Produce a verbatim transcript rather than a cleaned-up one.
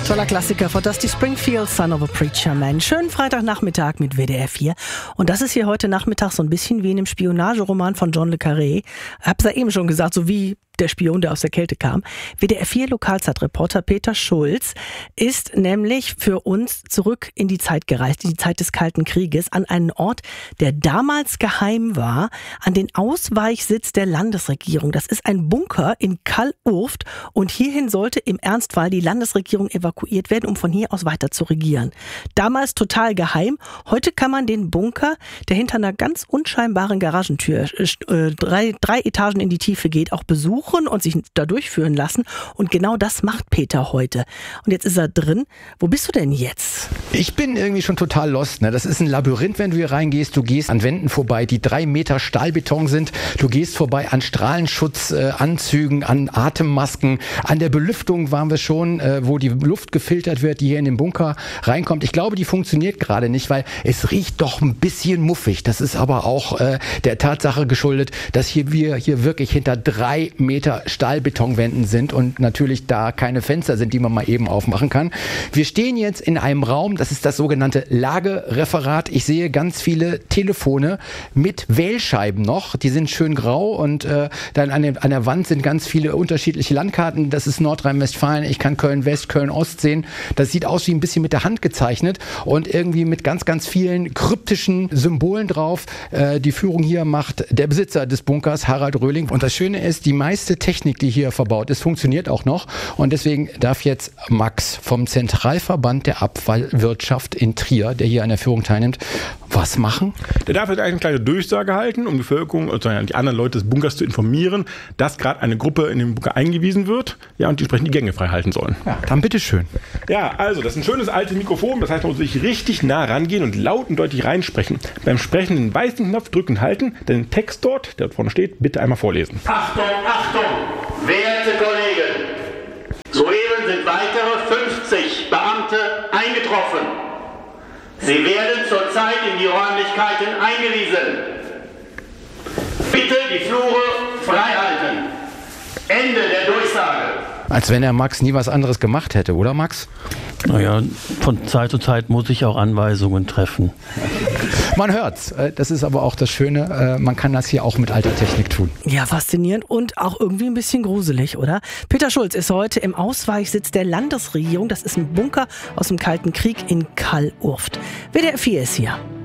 Toller Klassiker von Dusty Springfield, Son of a Preacher Man. Schönen Freitagnachmittag mit W D R vier. Und das ist hier heute Nachmittag so ein bisschen wie in dem Spionageroman von John le Carré. Ich hab's ja eben schon gesagt, so wie der Spion, der aus der Kälte kam. W D R vier Lokalzeitreporter Peter Schulz ist nämlich für uns zurück in die Zeit gereist, in die Zeit des Kalten Krieges, an einen Ort, der damals geheim war, an den Ausweichsitz der Landesregierung. Das ist ein Bunker in Kall-Urft und hierhin sollte im Ernstfall die Landesregierung evakuiert werden, um von hier aus weiter zu regieren. Damals total geheim. Heute kann man den Bunker, der hinter einer ganz unscheinbaren Garagentür äh, drei, drei Etagen in die Tiefe geht, auch besuchen und sich da durchführen lassen. Und genau das macht Peter heute. Und jetzt ist er drin. Wo bist du denn jetzt? Ich bin irgendwie schon total lost. Ne? Das ist ein Labyrinth, wenn du hier reingehst. Du gehst an Wänden vorbei, die drei Meter Stahlbeton sind. Du gehst vorbei an Strahlenschutzanzügen, äh, an Atemmasken. An der Belüftung waren wir schon, äh, wo die Luft gefiltert wird, die hier in den Bunker reinkommt. Ich glaube, die funktioniert gerade nicht, weil es riecht doch ein bisschen muffig. Das ist aber auch äh, der Tatsache geschuldet, dass hier wir hier wirklich hinter drei Meter Stahlbetonwänden sind und natürlich da keine Fenster sind, die man mal eben aufmachen kann. Wir stehen jetzt in einem Raum, das ist das sogenannte Lagereferat. Ich sehe ganz viele Telefone mit Wählscheiben noch, die sind schön grau und äh, dann an der, an der Wand sind ganz viele unterschiedliche Landkarten. Das ist Nordrhein-Westfalen, ich kann Köln-West, Köln-Ost sehen. Das sieht aus wie ein bisschen mit der Hand gezeichnet und irgendwie mit ganz, ganz vielen kryptischen Symbolen drauf. Äh, die Führung hier macht der Besitzer des Bunkers, Harald Röhling. Und das Schöne ist, die meiste Technik, die hier verbaut ist, funktioniert auch noch. Und deswegen darf jetzt Max vom Zentralverband der Abfallwirtschaft in Trier, der hier an der Führung teilnimmt, was machen? Der darf jetzt eine kleine Durchsage halten, um die Bevölkerung und die anderen Leute des Bunkers zu informieren, dass gerade eine Gruppe in den Bunker eingewiesen wird, ja, und die entsprechend die Gänge frei halten sollen. Ja, dann bitteschön. Ja, also, das ist ein schönes altes Mikrofon, das heißt, man muss sich richtig nah rangehen und laut und deutlich reinsprechen. Beim Sprechen den weißen Knopf drücken und halten, den Text dort, der dort vorne steht, bitte einmal vorlesen. Achtung, Achtung, werte Kollegen! Soeben sind weitere fünfzig Beamte eingetroffen. Sie werden zurzeit in die Räumlichkeiten eingewiesen. Bitte die Flure frei halten. Ende der Durchsage. Als wenn der Max nie was anderes gemacht hätte, oder Max? Naja, von Zeit zu Zeit muss ich auch Anweisungen treffen. Man hört's. Das ist aber auch das Schöne. Man kann das hier auch mit alter Technik tun. Ja, faszinierend und auch irgendwie ein bisschen gruselig, oder? Peter Schulz ist heute im Ausweichsitz der Landesregierung. Das ist ein Bunker aus dem Kalten Krieg in Kall-Urft. W D R vier ist hier.